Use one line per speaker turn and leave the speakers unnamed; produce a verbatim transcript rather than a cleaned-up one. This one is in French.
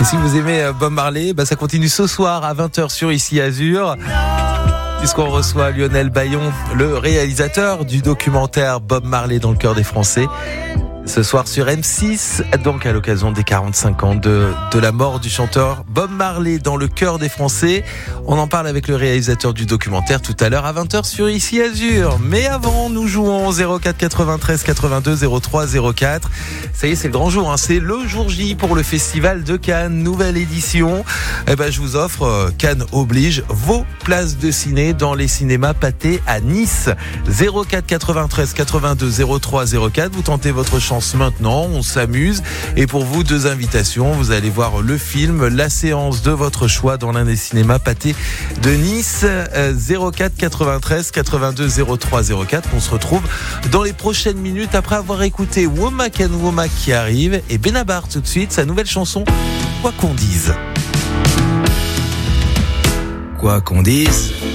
Et si vous aimez Bob Marley, bah ça continue ce soir à vingt heures sur Ici Azur, puisqu'on reçoit Lionel Bayon, le réalisateur du documentaire Bob Marley dans le cœur des Français. Ce soir sur M six, donc à l'occasion des quarante-cinq ans de, de la mort du chanteur Bob Marley dans le cœur des Français. On en parle avec le réalisateur du documentaire tout à l'heure à vingt heures sur Ici Azur. Mais avant, nous jouons zéro quatre quatre-vingt-treize quatre-vingt-deux zéro trois zéro quatre. Ça y est, c'est le grand jour, hein. C'est le jour J pour le Festival de Cannes, nouvelle édition. Eh ben, je vous offre, euh, Cannes oblige, vos places de ciné dans les cinémas Pathé à Nice. zéro quatre quatre-vingt-treize quatre-vingt-deux zéro trois zéro quatre. Vous tentez votre chance maintenant, on s'amuse. Et pour vous, deux invitations. Vous allez voir le film, la séance de votre choix dans l'un des cinémas Pathé de Nice. euh, zéro quatre quatre-vingt-treize quatre-vingt-deux zéro trois zéro quatre. On se retrouve dans les prochaines minutes après avoir écouté Womack and Womack qui arrive et Benabar tout de suite, sa nouvelle chanson Quoi qu'on dise.
Quoi qu'on dise.